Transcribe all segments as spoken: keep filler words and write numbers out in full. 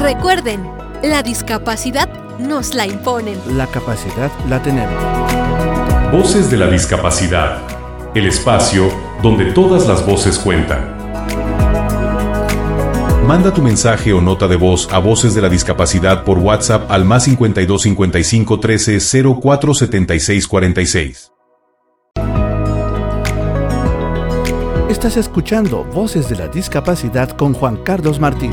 Recuerden, la discapacidad nos la imponen. La capacidad la tenemos. Voces de la discapacidad. El espacio donde todas las voces cuentan. Manda tu mensaje o nota de voz a Voces de la Discapacidad por WhatsApp al más cincuenta y dos cincuenta y cinco trece cero cuatro setenta y seis cuarenta y seis. Estás escuchando Voces de la Discapacidad con Juan Carlos Martín.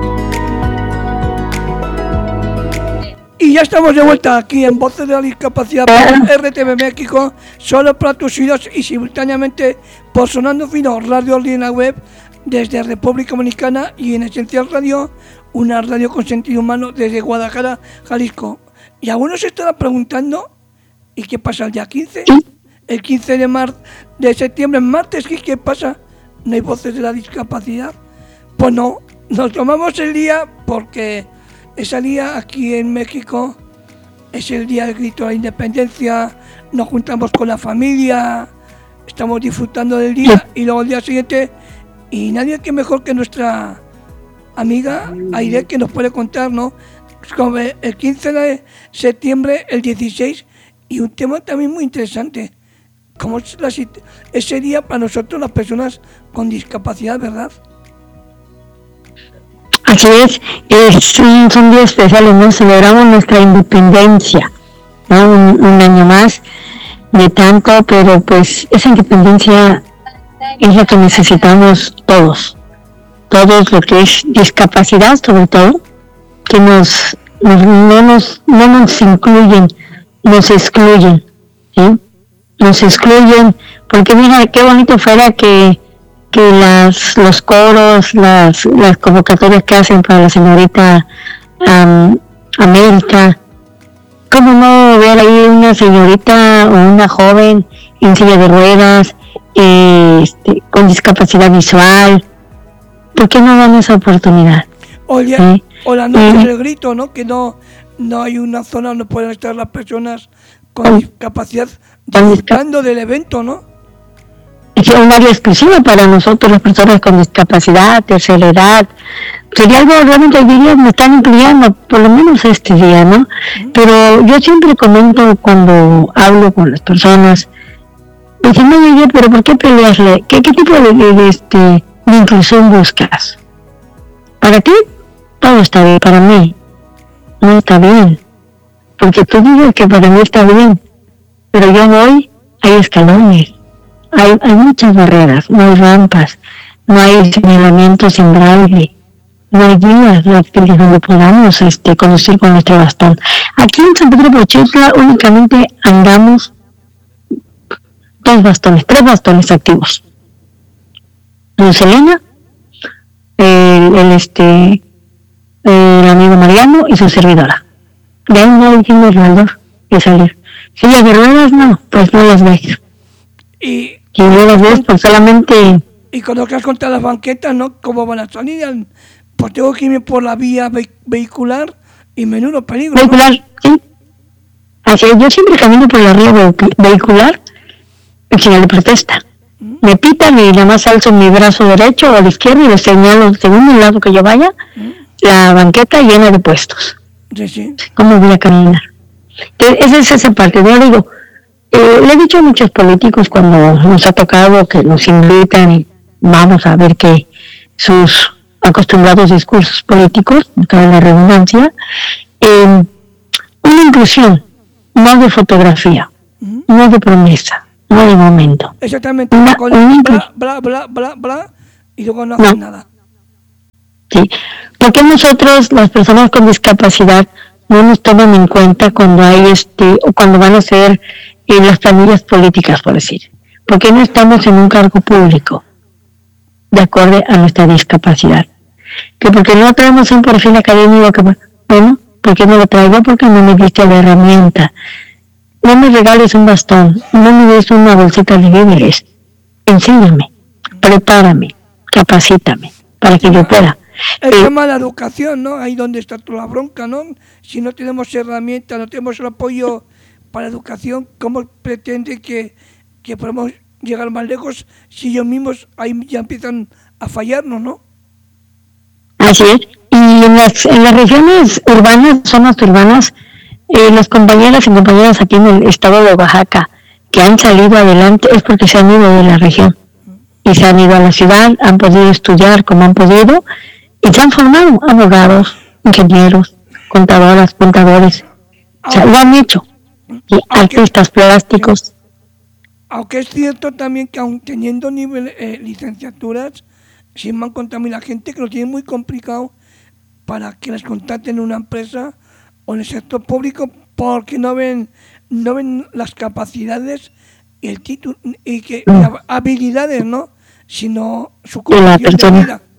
Y ya estamos de vuelta aquí en Voces de la Discapacidad por R T V México, solo para tus oídos y simultáneamente por Sonando Fino Radio en la web desde República Dominicana y en Esencial Radio, una radio con sentido humano desde Guadalajara, Jalisco. Y algunos se estarán preguntando, ¿y qué pasa el día quince? El quince de, mar- de septiembre, martes, ¿qué, ¿qué pasa? ¿No hay Voces de la Discapacidad? Pues no, nos tomamos el día porque ese día aquí en México es el día del grito a la independencia, nos juntamos con la familia, estamos disfrutando del día y luego el día siguiente, y nadie que mejor que nuestra amiga Aide que nos puede contar, ¿no? Como el quince de septiembre, el dieciséis, y un tema también muy interesante, como es la, ese día para nosotros las personas con discapacidad, ¿verdad? Así es, es un, son días especiales, ¿no? Celebramos nuestra independencia, ¿no? Un, un año más de tanto, pero pues esa independencia es lo que necesitamos todos, todos, lo que es discapacidad sobre todo, que nos, nos no nos no nos incluyen, nos excluyen, ¿sí? Nos excluyen, porque mira qué bonito fuera que que las los coros, las las convocatorias que hacen para la señorita um, América, cómo no ver ahí una señorita o una joven en silla de ruedas, eh, este, con discapacidad visual, ¿por qué no dan esa oportunidad? Oye, ¿Sí? o la noche Eh, del grito, ¿no? Que no no hay una zona donde puedan estar las personas con discapacidad disfrutando del evento, ¿no? Es un área exclusiva para nosotros, las personas con discapacidad, tercera edad. Sería algo realmente, yo diría, me están incluyendo, por lo menos este día, ¿no? Uh-huh. Pero yo siempre comento cuando hablo con las personas, me dicen, oye, pero ¿por qué pelearle? ¿Qué, qué tipo de, de, de, este, de inclusión buscas? Para ti, todo está bien, para mí, no está bien. Porque tú dices que para mí está bien, pero yo voy, hay escalones. Hay, hay muchas barreras, no hay rampas, no hay señalamientos en braille, no hay guías donde podamos este, conducir con nuestro bastón. Aquí en San Pedro Pochitla únicamente andamos dos bastones, tres bastones activos. Luz Elena, el, el, este, el amigo Mariano y su servidora. De ahí no dijimos valor de salir. Sillas de ruedas, no, pues no las ves. Y, y no las ves, pues solamente... Y cuando quieras contar las banquetas, ¿no? ¿Cómo van a salir? Pues tengo que irme por la vía ve- vehicular y menudo peligro, ¿no? Vehicular, sí. Así es, yo siempre camino por la vía ve- vehicular en señal de protesta. ¿Mm? Me pitan y nada más alzo mi brazo derecho o al izquierdo y les señalo según el lado que yo vaya, ¿Mm? La banqueta llena de puestos. Sí, sí. ¿Cómo voy a caminar? Entonces, esa es esa parte. Yo digo, eh, le he dicho a muchos políticos cuando nos ha tocado que nos invitan y vamos a ver que sus acostumbrados discursos políticos, cabe la redundancia, eh, una inclusión, no de fotografía, uh-huh. no de promesa, no de momento. Exactamente, una, con una bla, bla, bla, bla, bla, y luego no hacen no. nada. Sí, porque nosotros, las personas con discapacidad, no nos toman en cuenta cuando hay este, o cuando van a ser eh, las familias políticas, por decir, porque no estamos en un cargo público de acuerdo a nuestra discapacidad, que porque no traemos un perfil académico, que bueno, ¿por qué no lo traigo? Porque no me diste la herramienta, no me regales un bastón, no me des una bolsita de víveres, enséñame, prepárame, capacítame, para que yo pueda. El eh, tema de la educación, ¿no? Ahí donde está toda la bronca, ¿no? Si no tenemos herramientas, no tenemos el apoyo para la educación, ¿cómo pretende que, que podamos llegar más lejos si ellos mismos ahí ya empiezan a fallarnos, ¿no? Así es, Y en las, en las regiones urbanas, zonas urbanas, eh, las compañeras y compañeros aquí en el estado de Oaxaca que han salido adelante es porque se han ido de la región y se han ido a la ciudad, han podido estudiar como han podido y se han formado abogados, ingenieros, contadoras, contadores, o sea, lo han hecho, y artistas plásticos. Aunque es cierto también que aun teniendo nivel eh, licenciaturas, sí me han contado a mí la gente que lo tiene muy complicado para que les contraten en una empresa o en el sector público porque no ven no ven las capacidades y el título y que mm. las habilidades, ¿no? Sino su condición de vida.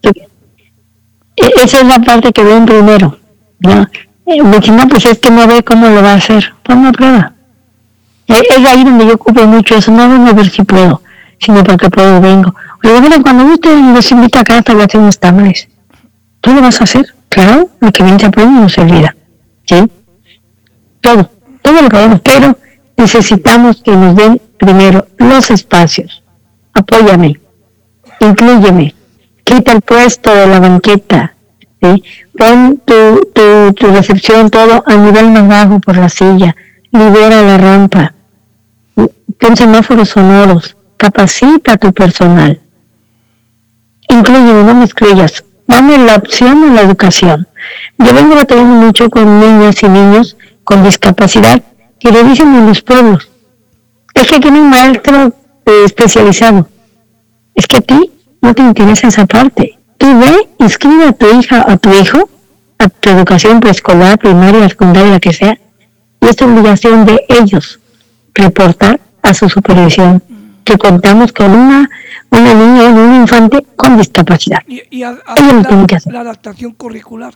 Esa es la parte que ven primero, ¿no? Porque no, pues es que no ve cómo lo va a hacer. Pues no prueba. Es ahí donde yo ocupo mucho eso. No vengo a ver si puedo, sino porque puedo vengo. Oye, mira, cuando usted nos invita a casa, voy a hacer unos tamales. ¿Tú lo vas a hacer? Claro, lo que bien se aprende no se olvida. ¿Sí? Todo, todo lo que vamos, pero necesitamos que nos den primero los espacios. Apóyame, inclúyeme, quita el puesto de la banqueta, ¿sí? Pon tu, tu, tu recepción todo a nivel más bajo por la silla, libera la rampa, pon semáforos sonoros, capacita a tu personal, inclúyeme, no me excluyas, dame la opción a la educación. Yo vengo batallando mucho con niñas y niños con discapacidad que le dicen en los pueblos, es que tiene un maestro eh, especializado, es que a ti no te interesa esa parte. Tú ve, inscribe a tu hija, a tu hijo, a tu educación preescolar, primaria, secundaria, la que sea, y es obligación de ellos reportar a su supervisión que contamos con una una niña o un infante con discapacidad. Y, y a, a la, la adaptación curricular.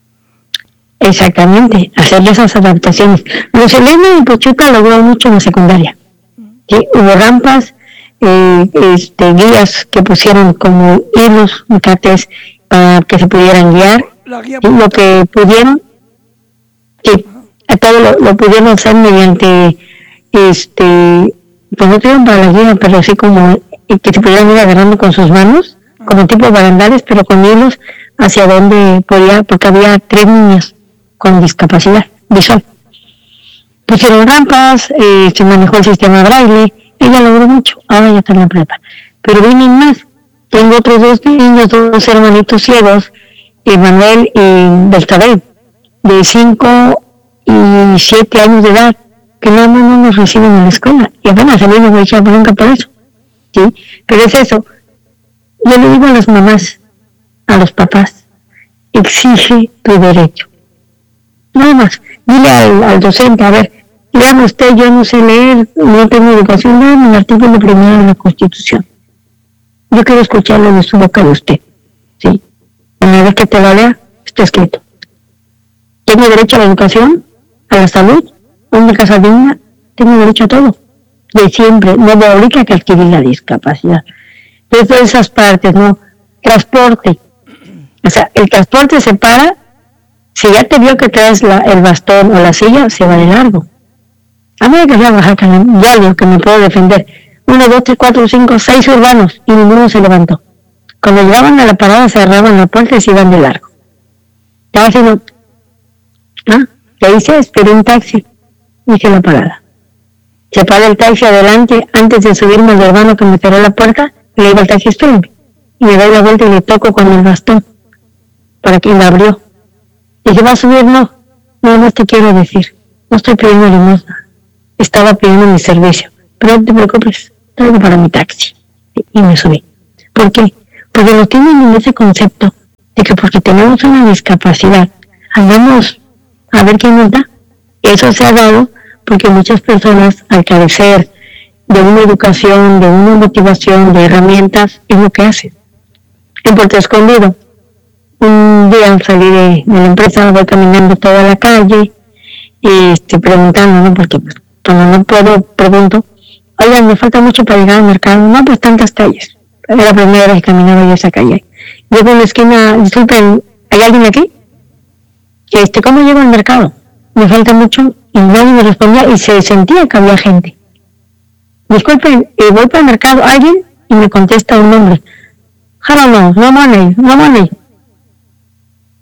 Exactamente, hacerle esas adaptaciones. Luz Helena y Pochuca logró mucho en la secundaria. ¿Sí? Hubo rampas, eh, este, guías que pusieron como hilos, mecates, para que se pudieran guiar. Y lo que pudieron, sí, a todo lo, lo pudieron hacer mediante, este, pues no tuvieron para la guía, pero así como que se pudieran ir agarrando con sus manos, como tipo barandales, pero con hilos hacia donde podía, porque había tres niñas con discapacidad visual. Pusieron rampas, eh, se manejó el sistema braille, ella logró mucho, ahora ya está en la prepa. Pero vienen más, tengo otros dos niños, dos hermanitos ciegos, Manuel y Beltabel, de cinco y siete años de edad, que nada más no nos reciben en la escuela, y apenas a mí me voy a echar bronca por eso, ¿sí? Pero es eso, yo le digo a las mamás, a los papás, exige tu derecho. Nada más, dile al, al docente, a ver, dígame usted, yo no sé leer, no tengo educación, dame el artículo primero de la Constitución. Yo quiero escucharlo de su boca de usted, ¿sí? Una vez que te lo lea, está escrito. Tengo derecho a la educación, a la salud, a una casa digna, tengo derecho a todo. De siempre, no me obliga a que adquirir la discapacidad. Entonces, todas esas partes, ¿no? Transporte. O sea, el transporte se para, si ya te vio que traes la, el bastón o la silla, se va de largo. A mí que voy a bajar, ya digo que me puedo defender. Uno, dos, tres, cuatro, cinco, seis urbanos, y ninguno se levantó. Cuando llegaban a la parada, cerraban la puerta y se iban de largo. Estaba haciendo, ¿ah? ¿Qué hice? Esperé un taxi, hice la parada. Se para el taxi adelante, antes de subirme al urbano que me cerró la puerta, le digo al taxi, espérenme. Y me doy la vuelta y le toco con el bastón, para que me abrió. Dije, ¿va a subir? No, no, no te quiero decir, no estoy pidiendo limosna, estaba pidiendo mi servicio, pero no te preocupes, traigo para mi taxi. Y me subí. ¿Por qué? Porque nos tienen en ese concepto de que porque tenemos una discapacidad, andamos a ver quién nos da. Eso se ha dado porque muchas personas, al carecer de una educación, de una motivación, de herramientas, es lo que hacen. En Puerto Escondido, un día salí de, de la empresa, voy caminando toda la calle, y este, preguntando, ¿no? Porque pues, cuando no puedo, pregunto, oigan, me falta mucho para llegar al mercado. No, pues tantas calles. Era la primera vez que caminaba yo esa calle. Llego en la esquina, disculpen, ¿hay alguien aquí? Este, ¿cómo llego al mercado? Me falta mucho, y nadie me respondía, y se sentía que había gente. Disculpen, eh, voy para el mercado, ¿alguien? Y me contesta un hombre. I don't know, no money, no money.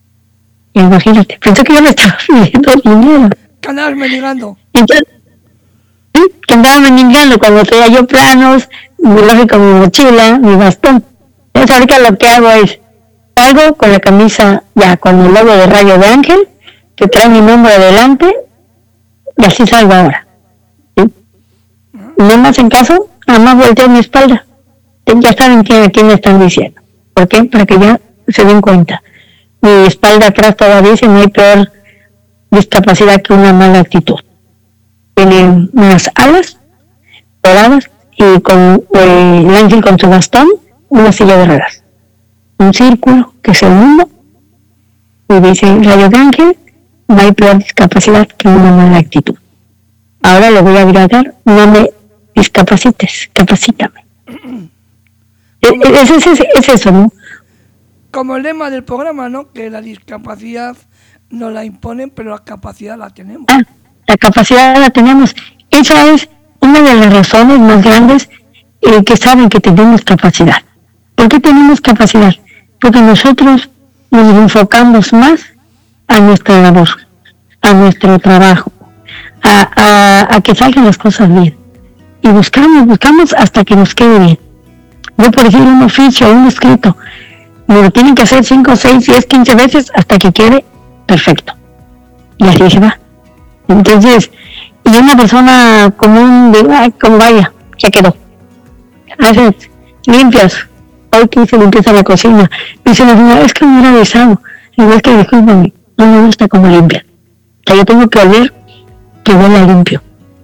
Imagínate, pensó que yo le estaba pidiendo dinero. ¿Qué andabas mendigando? Entonces, ¿sí? Que andaba mendigando cuando traía yo planos, mi lógico, mi mochila, mi bastón. Entonces ahorita lo que hago es, salgo con la camisa ya con el logo de Rayo de Ángel, que trae mi nombre adelante, y así salgo ahora. ¿Sí? No me hacen caso, nada más volteo mi espalda. Ya saben quién, a quién me están diciendo. ¿Por qué? Para que ya se den cuenta. Mi espalda atrás todavía dice, no hay peor discapacidad que una mala actitud. Tiene unas alas doradas y con eh, el ángel con su bastón, una silla de ruedas. Un círculo que es el mundo y dice Rayo de Ángel, no hay peor discapacidad que una mala actitud. Ahora lo voy a agregar, no me discapacites, capacítame. Es, es, es, es eso, ¿no? Como el lema del programa, ¿no? Que la discapacidad no la imponen, pero la capacidad la tenemos. Ah, la capacidad la tenemos. Esa es una de las razones más grandes eh, que saben que tenemos capacidad. ¿Por qué tenemos capacidad? Porque nosotros nos enfocamos más a nuestra labor, a nuestro trabajo, a, a, a que salgan las cosas bien. Y buscamos, buscamos hasta que nos quede bien. Yo, por decir, un oficio, un escrito, me lo tienen que hacer cinco, seis, diez, quince veces hasta que quede perfecto. Y así se va. Entonces, y una persona común de, ay, como vaya, ya quedó. Haces limpias. Hoy que hice limpieza en la cocina. Dice la señora, es que me hubiera avisado. Igual que discúlpame, no me gusta como limpia. O sea, yo tengo que oler que huela limpio.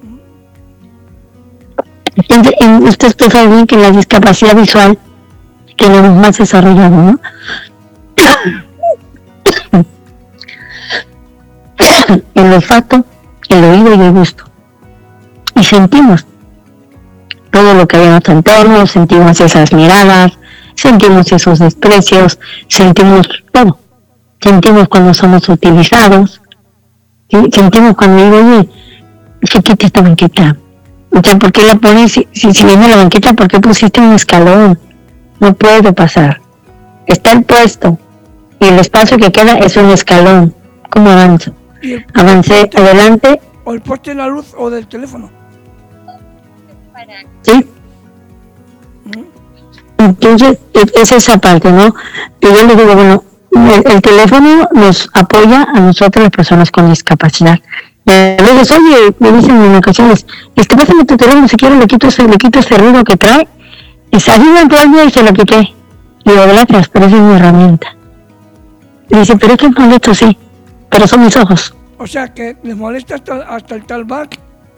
Entonces, usted sabe bien que la discapacidad visual tenemos más desarrollado, ¿no? El olfato, el oído y el gusto. Y sentimos todo lo que hay en nuestro entorno, sentimos esas miradas, sentimos esos desprecios, sentimos todo. Sentimos cuando somos utilizados, ¿sí? Sentimos cuando digo, oye, ¿qué quita esta banqueta? O sea, ¿por qué la pones? Si, si, si viene la banqueta, ¿por qué pusiste un escalón? No puede pasar. Está el puesto y el espacio que queda es un escalón. ¿Cómo avanzo? Avancé adelante. ¿O el poste de la luz o del teléfono? Sí. Entonces, es esa parte, ¿no? Y yo les digo, bueno, el, el teléfono nos apoya a nosotros, las personas con discapacidad. Eh, a veces, oye, me dicen en ocasiones, este, pásame tu teléfono, si quieres le quito ese, le quito ese ruido que trae. Y salí dentro del día y se lo quité. Y digo, gracias, pero esa es mi herramienta. Y dice, pero es que es molesto, sí, pero son mis ojos. O sea, que les molesta hasta, hasta el talkback.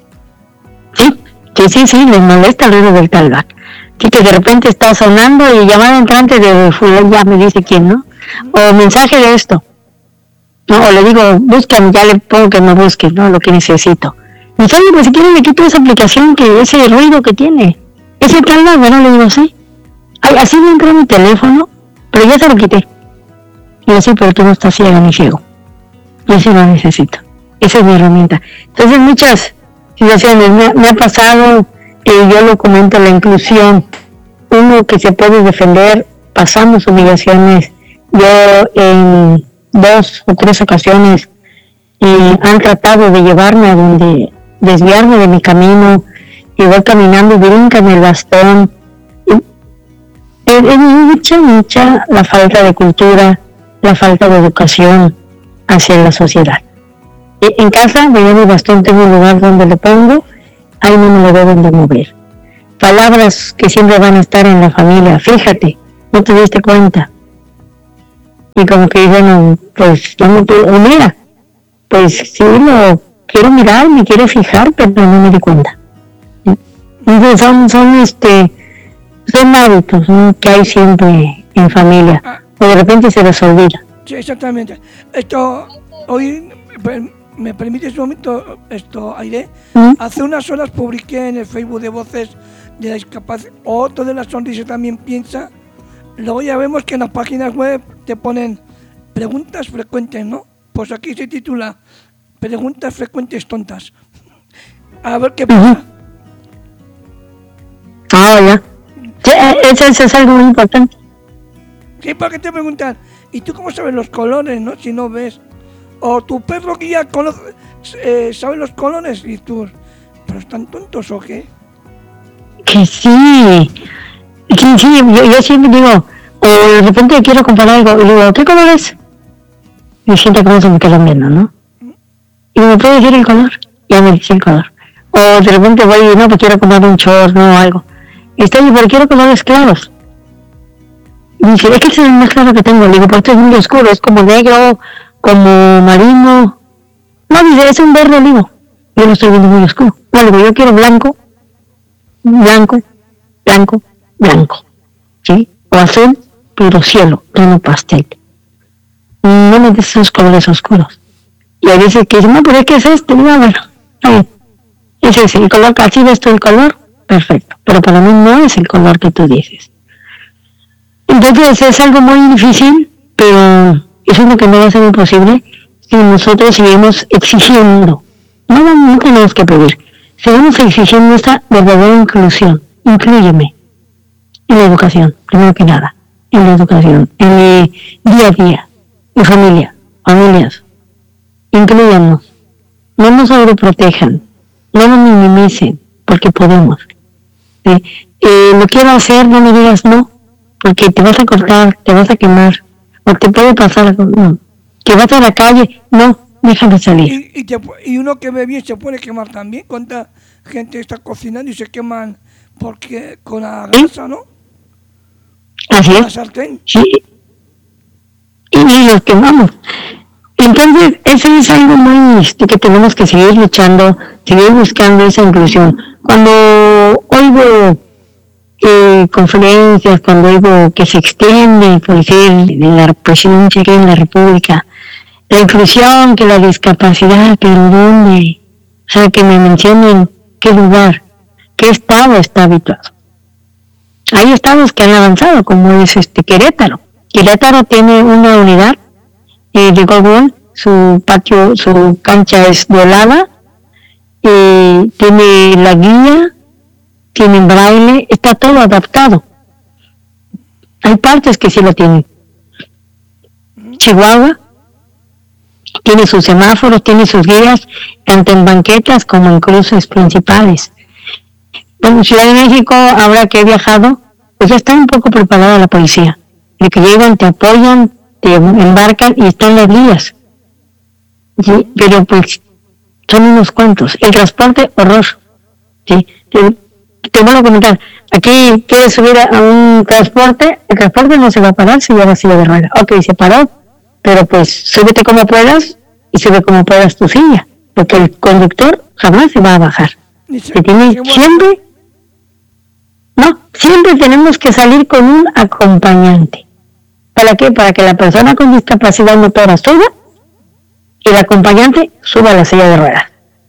Sí, sí, sí, sí, les molesta el ruido del talkback. Sí, que de repente está sonando y llamada entrante de fulano, ya me dice quién, ¿no? O mensaje de esto. No, o le digo, búscame, ya le pongo que me busque, ¿no? Lo que necesito. Y dice, oye, pues si quieres le quito esa aplicación, que ese ruido que tiene. Ese talkback, bueno, le digo, sí. Ay, así me entró mi teléfono, pero ya se lo quité. Y yo, sí, pero tú no estás ciega ni ciego. Yo sí lo necesito. Esa es mi herramienta. Entonces, muchas situaciones me, me ha pasado, eh, yo lo comento, la inclusión. Uno que se puede defender, pasamos humillaciones. Yo en dos o tres ocasiones eh, han tratado de llevarme a donde, desviarme de mi camino, y voy caminando y brincan el bastón. Es mucha, mucha la falta de cultura, la falta de educación hacia la sociedad. En casa, me llevo el bastón, tengo un lugar donde lo pongo, ahí no me lo deben de mover. Palabras que siempre van a estar en la familia, fíjate, no te diste cuenta. Y como que, bueno, pues, no me puedo, o mira, pues sí lo quiero mirar, me quiero fijar, pero no me di cuenta. Entonces son, son este, son hábitos, ¿no?, que hay siempre en familia, ah, o de repente se les olvida. Sí, exactamente. Esto, hoy, me permites un momento, esto, Aide, ¿Mm? Hace unas horas publiqué en el Facebook de Voces de la Discapacidad, otro de la sonrisa también piensa. Luego ya vemos que en las páginas web te ponen preguntas frecuentes, ¿no? Pues aquí se titula Preguntas frecuentes tontas. A ver qué pasa. Uh-huh. Ah, ya. Sí, eso, eso es algo muy importante. Sí, ¿para qué te preguntan? ¿Y tú cómo sabes los colores, no? Si no ves. O tu perro guía conoce, eh, sabe los colores y tú... ¿Pero están tontos o qué? Que sí. Sí, sí, yo, yo siempre digo, o de repente quiero comprar algo y digo, ¿qué color es? Y siento como se me quedan viendo, ¿no? Y me puede decir el color, ya me dice el color. O de repente voy y no, pues quiero comprar un short, no, algo. Y está ahí, pero quiero colores claros. Y dice, es que ese es el más claro que tengo. Le digo, pues esto es muy oscuro, es como negro, como marino. No, dice, es un verde olivo. Yo lo estoy viendo muy oscuro. No, le digo, yo quiero blanco, blanco, blanco, blanco. ¿Sí? O azul, pero cielo, tono pastel. No me des esos colores oscuros. Y a veces que dicen, no, pero es que es este. Digo, bueno, está bien. Ese es el color, así ves tú el color, perfecto. Pero para mí no es el color que tú dices. Entonces es algo muy difícil, pero eso es lo que no va a ser imposible si nosotros seguimos exigiendo. No, no tenemos que pedir. Seguimos exigiendo esta verdadera inclusión. Inclúyeme en la educación, primero que nada. En la educación, en mi día a día, mi familia, familias. Inclúyanos. No nos sobreprotejan. No nos minimicen, porque podemos. Eh, eh, lo quiero hacer, no me digas no, porque te vas a cortar, te vas a quemar, o te puede pasar algo, no. Que vas a la calle, no, déjame salir. Y, y, te, y uno que ve bien se puede quemar también. ¿Cuánta gente está cocinando y se queman porque con la grasa, ¿no? Así con es. La sartén. Sí. Y, y los quemamos. Entonces, eso es algo muy este, que tenemos que seguir luchando, seguir buscando esa inclusión. Cuando oigo eh, conferencias, cuando oigo que se extiende, por decir, de la presidencia aquí en la República, la inclusión, que la discapacidad, pero ¿dónde? O sea, que me mencionen qué lugar, qué estado está habituado. Hay estados que han avanzado, como es este Querétaro. Querétaro tiene una unidad Eh, de Gogol, su patio, su cancha es volada, eh, tiene la guía, tiene braille, está todo adaptado. Hay partes que sí lo tienen. Chihuahua tiene sus semáforos, tiene sus guías, tanto en banquetas como en cruces principales. En Ciudad de México, ahora que he viajado, pues ya está un poco preparada la policía, de que llegan, te apoyan, te embarcan y están las vías, ¿sí? Pero pues son unos cuantos. El transporte, horror, ¿sí? Te, te voy a comentar, aquí quieres subir a, a un transporte, el transporte no se va a parar si lleva silla de ruedas. Ok, se paró, pero pues súbete como puedas y sube como puedas tu silla, porque el conductor jamás se va a bajar. Se tiene siempre, no, siempre tenemos que salir con un acompañante. ¿Para qué? Para que la persona con discapacidad motora suba y el acompañante suba a la silla de ruedas.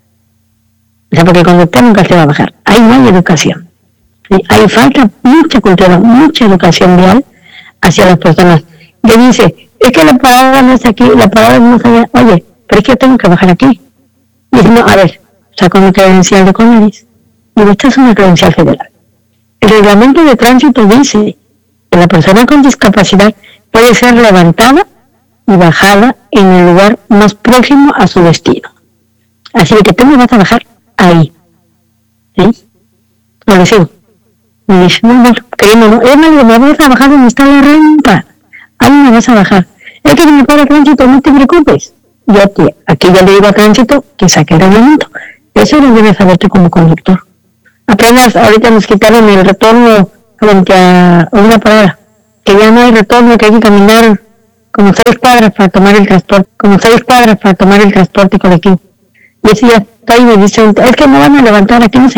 O sea, porque el conductor nunca se va a bajar. Ahí no hay educación. ¿Sí? Ahí falta mucha cultura, mucha educación vial hacia las personas. Le dice, es que la parada no es aquí, la parada no es allá. Oye, pero es que yo tengo que bajar aquí. Y dice, no, a ver, saca una credencial de Conaris. Digo, esta es una credencial federal. El reglamento de tránsito dice que la persona con discapacidad puede ser levantada y bajada en el lugar más próximo a su destino. Así que tú me vas a bajar ahí. ¿Sí? No le sigo. Me dice, no, no, queriendo, no. Es más, me vas a bajar donde está la rampa. Ahí me vas a bajar. Es que me para tránsito, no te preocupes. Yo te, aquí ya le digo a tránsito que saque el reglamento. Eso lo debes saber tú como conductor. Apenas ahorita nos quitaron el retorno frente a una parada. Que ya no hay retorno, que hay que caminar como seis cuadras para tomar el transporte, como seis cuadras para tomar el transporte colectivo. Y eso ya está ahí, me dicen, es que no van a levantar, aquí no se